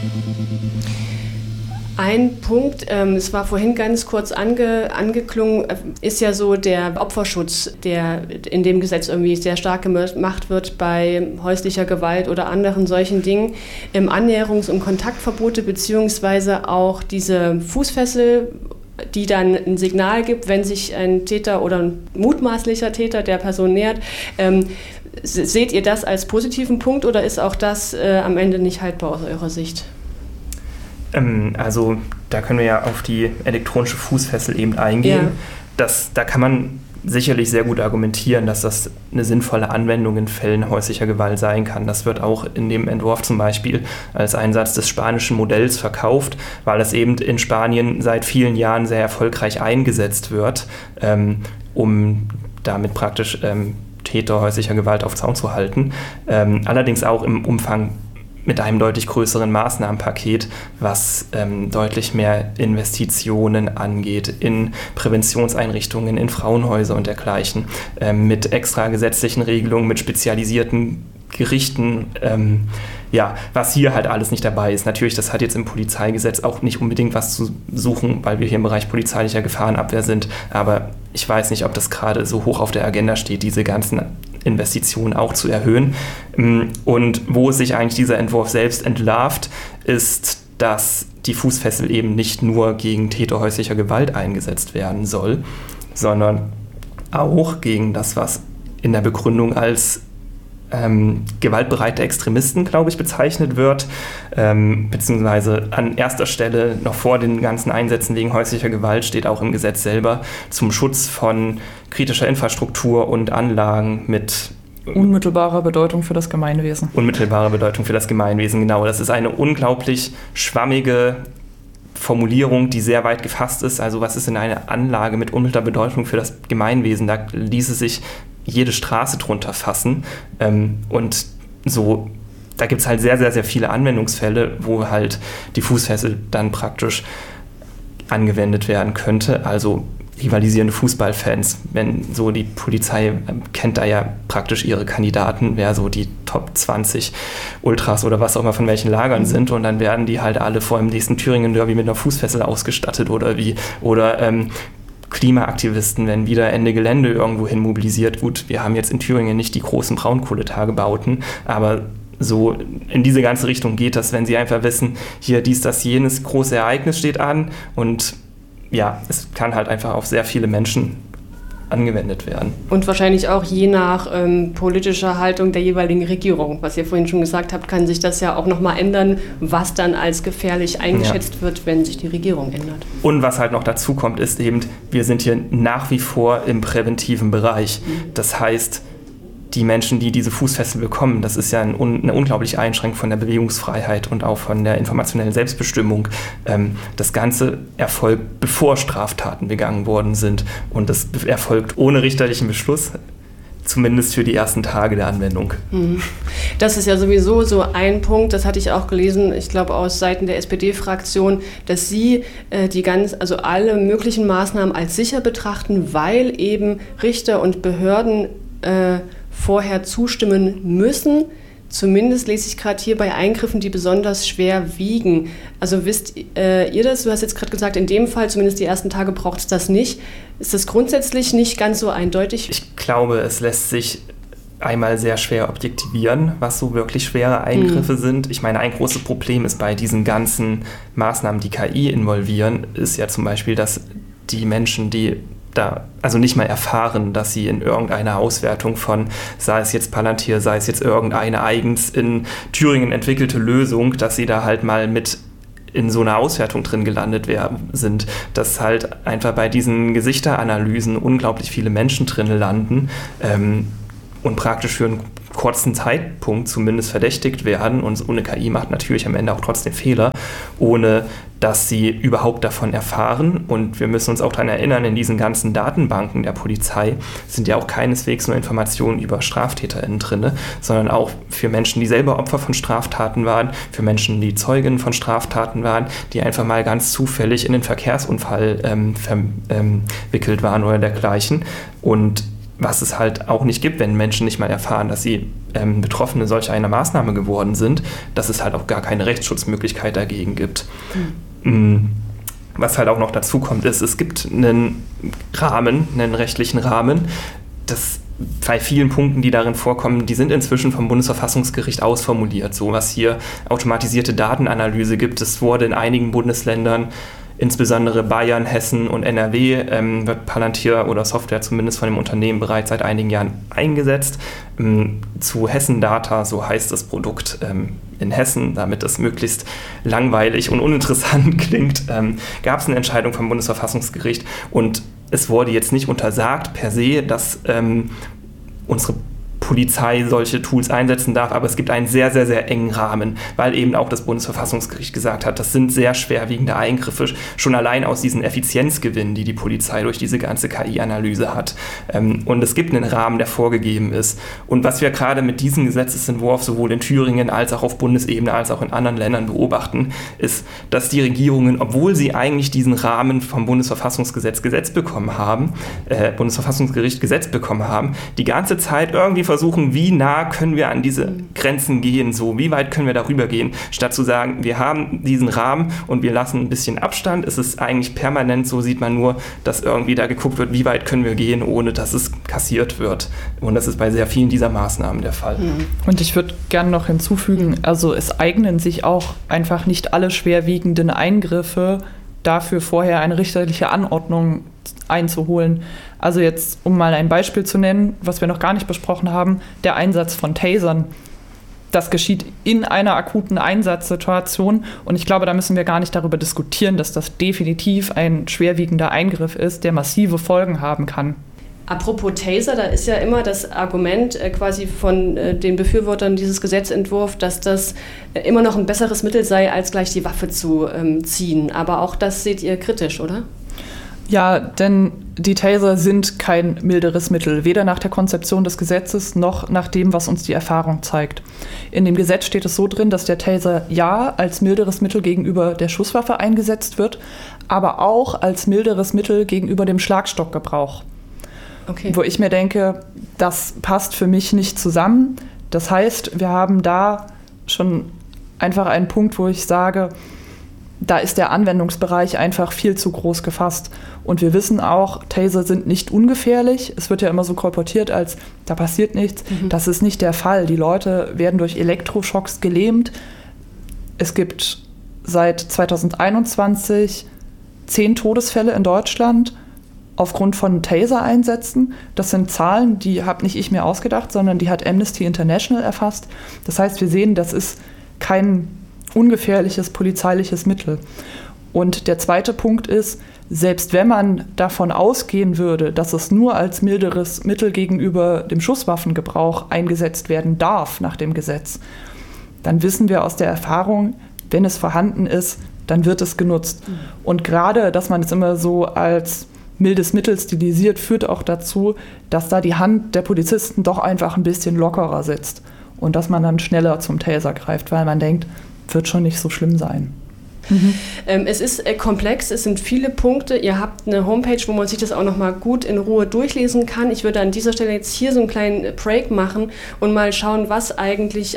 Ein Punkt, es war vorhin ganz kurz angeklungen, ist ja so der Opferschutz, der in dem Gesetz irgendwie sehr stark gemacht wird bei häuslicher Gewalt oder anderen solchen Dingen. Annäherungs- und Kontaktverbote beziehungsweise auch diese Fußfessel, die dann ein Signal gibt, wenn sich ein Täter oder ein mutmaßlicher Täter der Person nähert. Seht ihr das als positiven Punkt oder ist auch das am Ende nicht haltbar aus eurer Sicht? Also da können wir ja auf die elektronische Fußfessel eben eingehen. Ja. Da kann man sicherlich sehr gut argumentieren, dass das eine sinnvolle Anwendung in Fällen häuslicher Gewalt sein kann. Das wird auch in dem Entwurf zum Beispiel als Einsatz des spanischen Modells verkauft, weil es eben in Spanien seit vielen Jahren sehr erfolgreich eingesetzt wird, um damit praktisch Täter häuslicher Gewalt auf Zaun zu halten. Allerdings auch im Umfang mit einem deutlich größeren Maßnahmenpaket, was deutlich mehr Investitionen angeht in Präventionseinrichtungen, in Frauenhäuser und dergleichen, mit extra gesetzlichen Regelungen, mit spezialisierten Gerichten, was hier halt alles nicht dabei ist. Natürlich, das hat jetzt im Polizeigesetz auch nicht unbedingt was zu suchen, weil wir hier im Bereich polizeilicher Gefahrenabwehr sind, aber ich weiß nicht, ob das gerade so hoch auf der Agenda steht, diese ganzen Investitionen auch zu erhöhen. Und wo sich eigentlich dieser Entwurf selbst entlarvt, ist, dass die Fußfessel eben nicht nur gegen Täter häuslicher Gewalt eingesetzt werden soll, sondern auch gegen das, was in der Begründung als gewaltbereite Extremisten, glaube ich, bezeichnet wird, beziehungsweise an erster Stelle noch vor den ganzen Einsätzen wegen häuslicher Gewalt steht auch im Gesetz selber zum Schutz von kritischer Infrastruktur und Anlagen mit unmittelbarer Bedeutung für das Gemeinwesen. Unmittelbare Bedeutung für das Gemeinwesen, genau. Das ist eine unglaublich schwammige Formulierung, die sehr weit gefasst ist. Also was ist denn eine Anlage mit unmittelbarer Bedeutung für das Gemeinwesen? Da ließe sich jede Straße drunter fassen. Und so, da gibt es halt sehr, sehr, sehr viele Anwendungsfälle, wo halt die Fußfessel dann praktisch angewendet werden könnte. Also rivalisierende Fußballfans, wenn so die Polizei kennt da ja praktisch ihre Kandidaten, wer so die Top 20 Ultras oder was auch immer von welchen Lagern sind, und dann werden die halt alle vor dem nächsten Thüringen-Derby mit einer Fußfessel ausgestattet oder Klimaaktivisten werden wieder Ende Gelände irgendwo hin mobilisiert. Gut, wir haben jetzt in Thüringen nicht die großen Braunkohletagebauten, aber so in diese ganze Richtung geht das, wenn sie einfach wissen, hier dies, das, jenes große Ereignis steht an, und ja, es kann halt einfach auf sehr viele Menschen angewendet werden. Und wahrscheinlich auch je nach politischer Haltung der jeweiligen Regierung. Was ihr vorhin schon gesagt habt, kann sich das ja auch nochmal ändern, was dann als gefährlich eingeschätzt wird, wenn sich die Regierung ändert. Und was halt noch dazu kommt, ist eben, wir sind hier nach wie vor im präventiven Bereich. Das heißt, die Menschen, die diese Fußfessel bekommen, das ist ja eine unglaubliche Einschränkung von der Bewegungsfreiheit und auch von der informationellen Selbstbestimmung. Das Ganze erfolgt, bevor Straftaten begangen worden sind, und das erfolgt ohne richterlichen Beschluss, zumindest für die ersten Tage der Anwendung. Das ist ja sowieso so ein Punkt, das hatte ich auch gelesen, ich glaube aus Seiten der SPD-Fraktion, dass sie alle möglichen Maßnahmen als sicher betrachten, weil eben Richter und Behörden vorher zustimmen müssen. Zumindest lese ich gerade hier bei Eingriffen, die besonders schwer wiegen. Also wisst ihr das? Du hast jetzt gerade gesagt, in dem Fall, zumindest die ersten Tage, braucht es das nicht. Ist das grundsätzlich nicht ganz so eindeutig? Ich glaube, es lässt sich einmal sehr schwer objektivieren, was so wirklich schwere Eingriffe sind. Ich meine, ein großes Problem ist bei diesen ganzen Maßnahmen, die KI involvieren, ist ja zum Beispiel, dass die Menschen, die da also nicht mal erfahren, dass sie in irgendeiner Auswertung von, sei es jetzt Palantir, sei es jetzt irgendeine eigens in Thüringen entwickelte Lösung, dass sie da halt mal mit in so einer Auswertung drin gelandet sind, dass halt einfach bei diesen Gesichteranalysen unglaublich viele Menschen drin landen und praktisch für einen kurzen Zeitpunkt zumindest verdächtigt werden, und so eine KI macht natürlich am Ende auch trotzdem Fehler, ohne dass sie überhaupt davon erfahren. Und wir müssen uns auch daran erinnern, in diesen ganzen Datenbanken der Polizei sind ja auch keineswegs nur Informationen über StraftäterInnen drin, sondern auch für Menschen, die selber Opfer von Straftaten waren, für Menschen, die Zeugen von Straftaten waren, die einfach mal ganz zufällig in den Verkehrsunfall verwickelt waren oder dergleichen. Und was es halt auch nicht gibt, wenn Menschen nicht mal erfahren, dass sie Betroffene solch einer Maßnahme geworden sind, dass es halt auch gar keine Rechtsschutzmöglichkeit dagegen gibt. Was halt auch noch dazu kommt, ist, es gibt einen rechtlichen Rahmen, das bei vielen Punkten, die darin vorkommen, die sind inzwischen vom Bundesverfassungsgericht ausformuliert. So was hier automatisierte Datenanalyse gibt, es wurde in einigen Bundesländern, insbesondere Bayern, Hessen und NRW, wird Palantir oder Software zumindest von dem Unternehmen bereits seit einigen Jahren eingesetzt. Zu Hessen Data, so heißt das Produkt in Hessen, damit es möglichst langweilig und uninteressant klingt, gab es eine Entscheidung vom Bundesverfassungsgericht und es wurde jetzt nicht untersagt per se, dass unsere Polizei solche Tools einsetzen darf, aber es gibt einen sehr, sehr, sehr engen Rahmen, weil eben auch das Bundesverfassungsgericht gesagt hat, das sind sehr schwerwiegende Eingriffe, schon allein aus diesen Effizienzgewinnen, die die Polizei durch diese ganze KI-Analyse hat. Und es gibt einen Rahmen, der vorgegeben ist. Und was wir gerade mit diesem Gesetzesentwurf sowohl in Thüringen als auch auf Bundesebene als auch in anderen Ländern beobachten, ist, dass die Regierungen, obwohl sie eigentlich diesen Rahmen vom Bundesverfassungsgericht Gesetz bekommen haben, die ganze Zeit irgendwie versuchen, wie nah können wir an diese Grenzen gehen, so wie weit können wir darüber gehen, statt zu sagen, wir haben diesen Rahmen und wir lassen ein bisschen Abstand. Es ist eigentlich permanent, so sieht man nur, dass irgendwie da geguckt wird, wie weit können wir gehen, ohne dass es kassiert wird. Und das ist bei sehr vielen dieser Maßnahmen der Fall. Und ich würde gerne noch hinzufügen, also es eignen sich auch einfach nicht alle schwerwiegenden Eingriffe dafür vorher eine richterliche Anordnung einzuholen. Also jetzt, um mal ein Beispiel zu nennen, was wir noch gar nicht besprochen haben, der Einsatz von Tasern. Das geschieht in einer akuten Einsatzsituation und ich glaube, da müssen wir gar nicht darüber diskutieren, dass das definitiv ein schwerwiegender Eingriff ist, der massive Folgen haben kann. Apropos Taser, da ist ja immer das Argument quasi von den Befürwortern dieses Gesetzentwurfs, dass das immer noch ein besseres Mittel sei, als gleich die Waffe zu ziehen. Aber auch das seht ihr kritisch, oder? Ja, denn die Taser sind kein milderes Mittel, weder nach der Konzeption des Gesetzes noch nach dem, was uns die Erfahrung zeigt. In dem Gesetz steht es so drin, dass der Taser ja als milderes Mittel gegenüber der Schusswaffe eingesetzt wird, aber auch als milderes Mittel gegenüber dem Schlagstockgebrauch. Okay. Wo ich mir denke, das passt für mich nicht zusammen. Das heißt, wir haben da schon einfach einen Punkt, wo ich sage, da ist der Anwendungsbereich einfach viel zu groß gefasst. Und wir wissen auch, Taser sind nicht ungefährlich. Es wird ja immer so kolportiert, als da passiert nichts. Das ist nicht der Fall. Die Leute werden durch Elektroschocks gelähmt. Es gibt seit 2021 10 Todesfälle in Deutschland aufgrund von Taser-Einsätzen. Das sind Zahlen, die habe nicht ich mir ausgedacht, sondern die hat Amnesty International erfasst. Das heißt, wir sehen, das ist kein ungefährliches polizeiliches Mittel. Und der zweite Punkt ist, selbst wenn man davon ausgehen würde, dass es nur als milderes Mittel gegenüber dem Schusswaffengebrauch eingesetzt werden darf nach dem Gesetz, dann wissen wir aus der Erfahrung, wenn es vorhanden ist, dann wird es genutzt. Und gerade, dass man es immer so als mildes Mittel stilisiert, führt auch dazu, dass da die Hand der Polizisten doch einfach ein bisschen lockerer sitzt und dass man dann schneller zum Taser greift, weil man denkt, wird schon nicht so schlimm sein. Es ist komplex, es sind viele Punkte. Ihr habt eine Homepage, wo man sich das auch noch mal gut in Ruhe durchlesen kann. Ich würde an dieser Stelle jetzt hier so einen kleinen Break machen und mal schauen, was ist eigentlich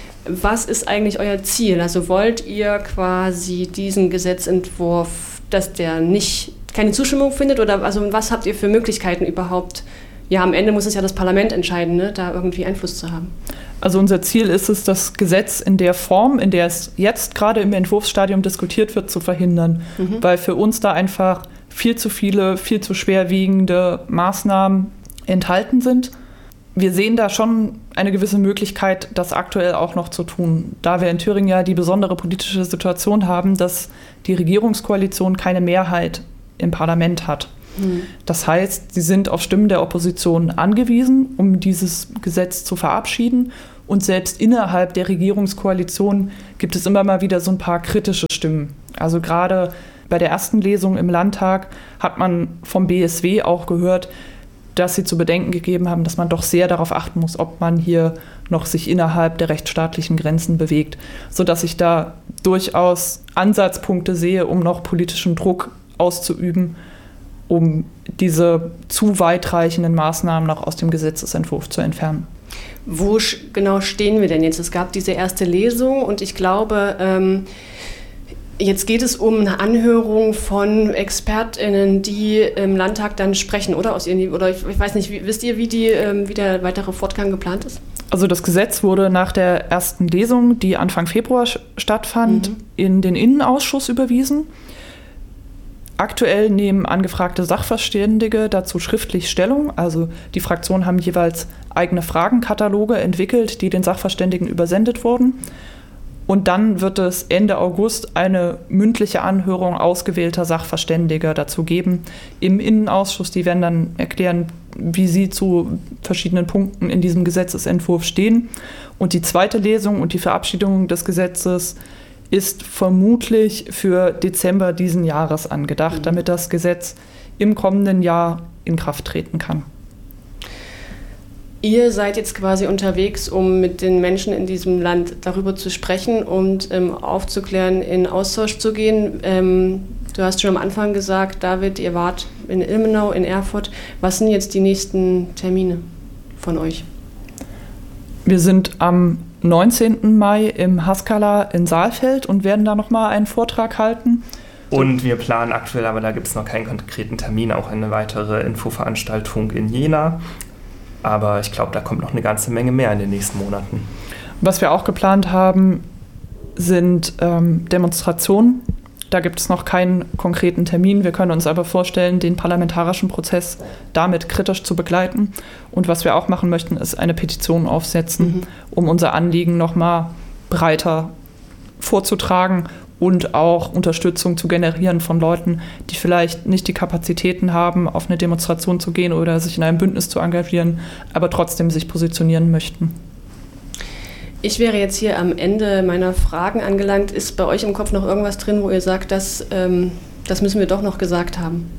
euer Ziel? Also wollt ihr quasi diesen Gesetzentwurf, dass der keine Zustimmung findet, oder also was habt ihr für Möglichkeiten überhaupt? Ja, am Ende muss es ja das Parlament entscheiden, ne, da irgendwie Einfluss zu haben. Also unser Ziel ist es, das Gesetz in der Form, in der es jetzt gerade im Entwurfsstadium diskutiert wird, zu verhindern. Weil für uns da einfach viel zu viele, viel zu schwerwiegende Maßnahmen enthalten sind. Wir sehen da schon eine gewisse Möglichkeit, das aktuell auch noch zu tun. Da wir in Thüringen ja die besondere politische Situation haben, dass die Regierungskoalition keine Mehrheit im Parlament hat. Das heißt, sie sind auf Stimmen der Opposition angewiesen, um dieses Gesetz zu verabschieden. Und selbst innerhalb der Regierungskoalition gibt es immer mal wieder so ein paar kritische Stimmen. Also gerade bei der ersten Lesung im Landtag hat man vom BSW auch gehört, dass sie zu bedenken gegeben haben, dass man doch sehr darauf achten muss, ob man hier noch sich innerhalb der rechtsstaatlichen Grenzen bewegt, sodass ich da durchaus Ansatzpunkte sehe, um noch politischen Druck auszuüben, um diese zu weitreichenden Maßnahmen noch aus dem Gesetzesentwurf zu entfernen. Wo genau stehen wir denn jetzt? Es gab diese erste Lesung und ich glaube, jetzt geht es um eine Anhörung von ExpertInnen, die im Landtag dann sprechen, oder? Oder ich weiß nicht, wisst ihr, wie der weitere Fortgang geplant ist? Also das Gesetz wurde nach der ersten Lesung, die Anfang Februar stattfand, in den Innenausschuss überwiesen. Aktuell nehmen angefragte Sachverständige dazu schriftlich Stellung. Also die Fraktionen haben jeweils eigene Fragenkataloge entwickelt, die den Sachverständigen übersendet wurden. Und dann wird es Ende August eine mündliche Anhörung ausgewählter Sachverständiger dazu geben im Innenausschuss. Die werden dann erklären, wie sie zu verschiedenen Punkten in diesem Gesetzesentwurf stehen. Und die zweite Lesung und die Verabschiedung des Gesetzes ist vermutlich für Dezember diesen Jahres angedacht, damit das Gesetz im kommenden Jahr in Kraft treten kann. Ihr seid jetzt quasi unterwegs, um mit den Menschen in diesem Land darüber zu sprechen und aufzuklären, in Austausch zu gehen. Du hast schon am Anfang gesagt, David, ihr wart in Ilmenau, in Erfurt. Was sind jetzt die nächsten Termine von euch? Wir sind am 19. Mai im Haskala in Saalfeld und werden da nochmal einen Vortrag halten. Und wir planen aktuell, aber da gibt es noch keinen konkreten Termin, auch eine weitere Infoveranstaltung in Jena. Aber ich glaube, da kommt noch eine ganze Menge mehr in den nächsten Monaten. Was wir auch geplant haben, sind Demonstrationen. Da gibt es noch keinen konkreten Termin. Wir können uns aber vorstellen, den parlamentarischen Prozess damit kritisch zu begleiten. Und was wir auch machen möchten, ist eine Petition aufsetzen, um unser Anliegen noch mal breiter vorzutragen und auch Unterstützung zu generieren von Leuten, die vielleicht nicht die Kapazitäten haben, auf eine Demonstration zu gehen oder sich in einem Bündnis zu engagieren, aber trotzdem sich positionieren möchten. Ich wäre jetzt hier am Ende meiner Fragen angelangt. Ist bei euch im Kopf noch irgendwas drin, wo ihr sagt, das müssen wir doch noch gesagt haben?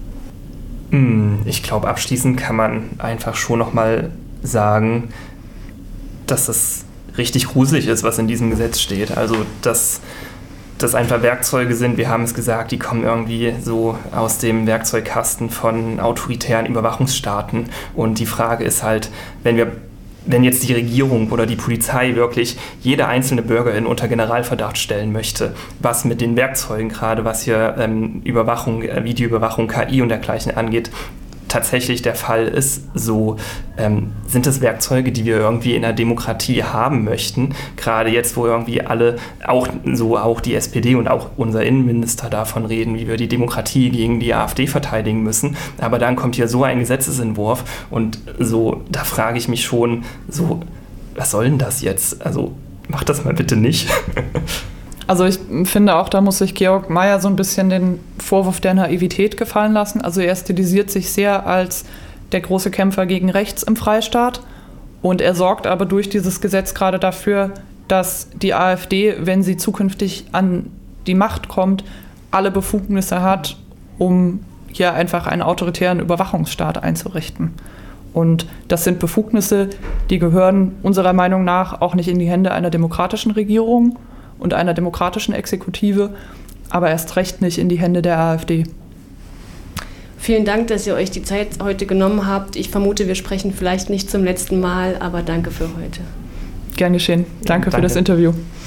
Ich glaube, abschließend kann man einfach schon noch mal sagen, dass es richtig gruselig ist, was in diesem Gesetz steht. Also, dass das einfach Werkzeuge sind, wir haben es gesagt, die kommen irgendwie so aus dem Werkzeugkasten von autoritären Überwachungsstaaten. Und die Frage ist halt, wenn jetzt die Regierung oder die Polizei wirklich jede einzelne Bürgerin unter Generalverdacht stellen möchte, was mit den Werkzeugen gerade, was hier Überwachung, Videoüberwachung, KI und dergleichen angeht, tatsächlich der Fall ist, so sind es Werkzeuge, die wir irgendwie in der Demokratie haben möchten. Gerade jetzt, wo irgendwie alle, auch die SPD und auch unser Innenminister davon reden, wie wir die Demokratie gegen die AfD verteidigen müssen. Aber dann kommt hier so ein Gesetzesentwurf und so, da frage ich mich schon, so, was soll denn das jetzt? Also macht das mal bitte nicht. Also ich finde auch, da muss sich Georg Mayer so ein bisschen den Vorwurf der Naivität gefallen lassen. Also er stilisiert sich sehr als der große Kämpfer gegen rechts im Freistaat und er sorgt aber durch dieses Gesetz gerade dafür, dass die AfD, wenn sie zukünftig an die Macht kommt, alle Befugnisse hat, um hier einfach einen autoritären Überwachungsstaat einzurichten. Und das sind Befugnisse, die gehören unserer Meinung nach auch nicht in die Hände einer demokratischen Regierung und einer demokratischen Exekutive, aber erst recht nicht in die Hände der AfD. Vielen Dank, dass ihr euch die Zeit heute genommen habt. Ich vermute, wir sprechen vielleicht nicht zum letzten Mal, aber danke für heute. Gern geschehen. Danke für das Interview.